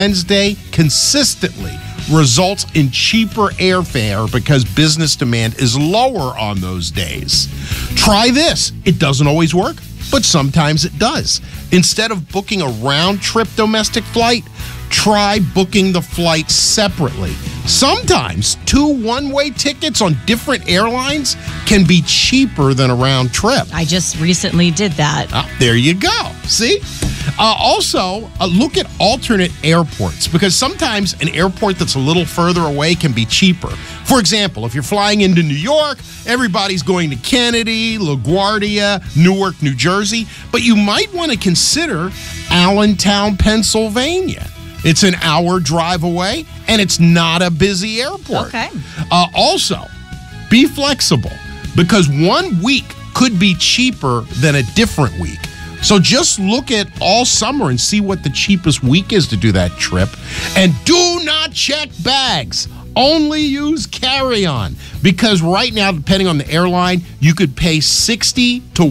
Wednesday consistently results in cheaper airfare because business demand is lower on those days. Try this. It doesn't always work, but sometimes it does. Instead of booking a round-trip domestic flight, try booking the flight separately. Sometimes 2 one-way tickets on different airlines can be cheaper than a round trip. I just recently did that. There you go. See? Also, look at alternate airports because sometimes an airport that's a little further away can be cheaper. For example, if you're flying into New York, everybody's going to Kennedy, LaGuardia, Newark, New Jersey, but you might want to consider Allentown, Pennsylvania. It's an hour drive away, and it's not a busy airport. Okay. Also, be flexible because 1 week could be cheaper than a different week. So just look at all summer and see what the cheapest week is to do that trip. And do not check bags. Only use carry-on. Because right now, depending on the airline, you could pay $60 to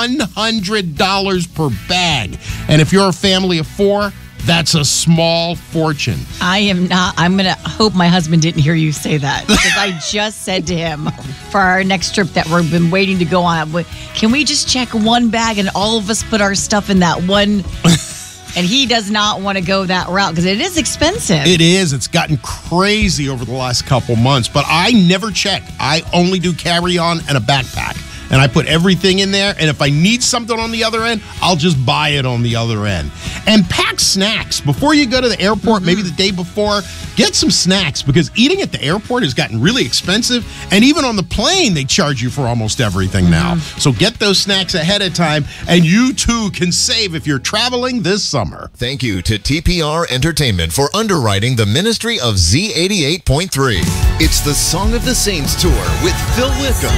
$100 per bag. And if you're a family of 4, that's a small fortune. I'm going to hope my husband didn't hear you say that because I just said to him for our next trip that we've been waiting to go on, can we just check one bag and all of us put our stuff in that one? And he does not want to go that route because it is expensive. It is. It's gotten crazy over the last couple months, but I never check. I only do carry-on and a backpack. And I put everything in there, and if I need something on the other end, I'll just buy it on the other end. And pack snacks. Before you go to the airport, maybe the day before, get some snacks because eating at the airport has gotten really expensive, and even on the plane, they charge you for almost everything now. So get those snacks ahead of time, and you too can save if you're traveling this summer. Thank you to TPR Entertainment for underwriting the ministry of Z88.3. It's the Song of the Saints Tour with Phil Wickham.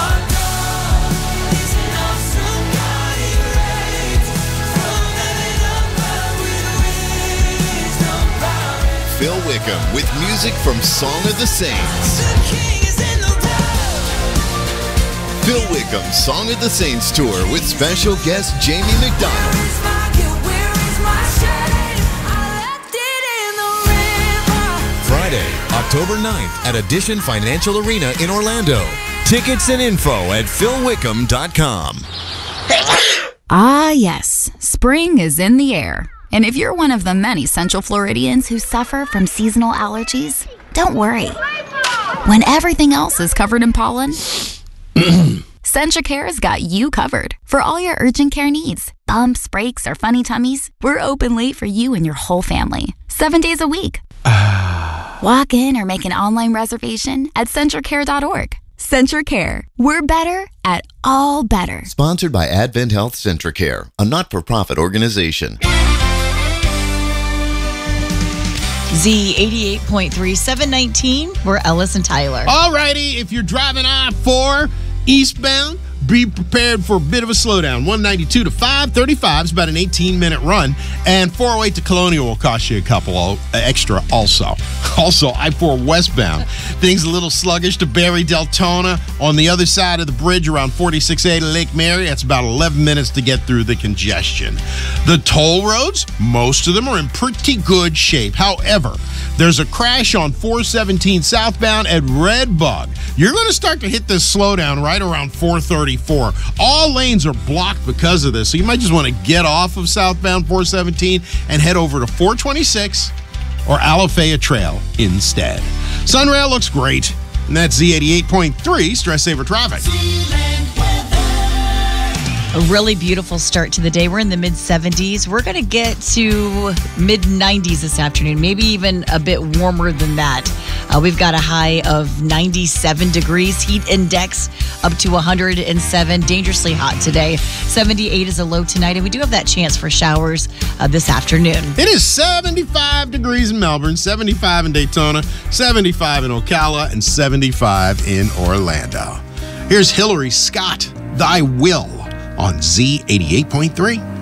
Phil Wickham with music from Song of the Saints. Phil Wickham Song of the Saints Tour with special guest Jamie McDonald. Friday, October 9th at Addition Financial Arena in Orlando. Tickets and info at philwickham.com. Ah, yes. Spring is in the air. And if you're one of the many Central Floridians who suffer from seasonal allergies, don't worry. When everything else is covered in pollen, CentraCare's got you covered for all your urgent care needs. Bumps, breaks, or funny tummies, we're open late for you and your whole family, 7 days a week. Walk in or make an online reservation at CentraCare.org. CentraCare. We're better at all better. Sponsored by Advent Health CentraCare, a not-for-profit organization. Z88.3, 719. We're Ellis and Tyler. All righty, if you're driving I-4 eastbound, be prepared for a bit of a slowdown. 192 to 535 is about an 18-minute run, and 408 to Colonial will cost you a couple extra also. Also, I-4 westbound, things a little sluggish to Barry Deltona. On the other side of the bridge around 46A to Lake Mary, that's about 11 minutes to get through the congestion. The toll roads, most of them are in pretty good shape. However, there's a crash on 417 southbound at Red Bug. You're going to start to hit this slowdown right around 434. All lanes are blocked because of this, so you might just want to get off of southbound 417 and head over to 426 or Alafaya Trail instead. Sunrail looks great, and that's Z88.3 Stress Saver Traffic. A really beautiful start to the day. We're in the mid-70s. We're going to get to mid-90s this afternoon, maybe even a bit warmer than that. We've got a high of 97 degrees, heat index up to 107, dangerously hot today. 78 is a low tonight, and we do have that chance for showers this afternoon. It is 75 degrees in Melbourne, 75 in Daytona, 75 in Ocala, and 75 in Orlando. Here's Hillary Scott, Thy Will, on Z88.3.